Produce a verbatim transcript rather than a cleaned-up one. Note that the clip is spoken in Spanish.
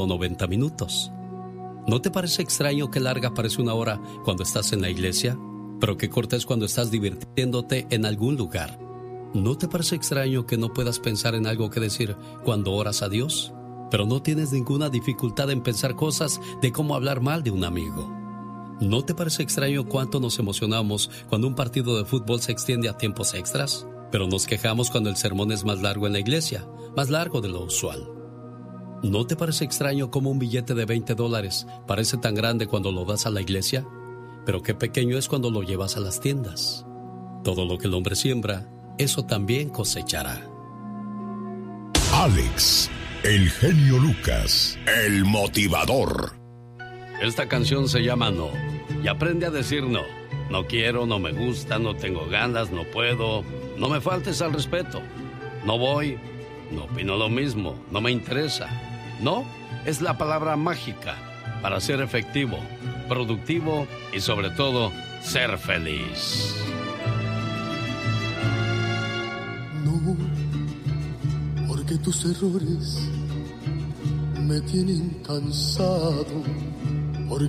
noventa minutos. ¿No te parece extraño que larga parece una hora cuando estás en la iglesia, pero que corta es cuando estás divirtiéndote en algún lugar? ¿No te parece extraño que no puedas pensar en algo que decir cuando oras a Dios, pero no tienes ninguna dificultad en pensar cosas de cómo hablar mal de un amigo? ¿No te parece extraño cuánto nos emocionamos cuando un partido de fútbol se extiende a tiempos extras, pero nos quejamos cuando el sermón es más largo en la iglesia, más largo de lo usual? ¿No te parece extraño cómo un billete de veinte dólares parece tan grande cuando lo das a la iglesia, pero qué pequeño es cuando lo llevas a las tiendas? Todo lo que el hombre siembra, eso también cosechará. Alex, el genio Lucas, el motivador. Esta canción se llama No, y aprende a decir no. No quiero, no me gusta, no tengo ganas, no puedo, no me faltes al respeto. No voy, no opino lo mismo, no me interesa. No es la palabra mágica para ser efectivo, productivo y sobre todo ser feliz. No, porque tus errores me tienen cansado.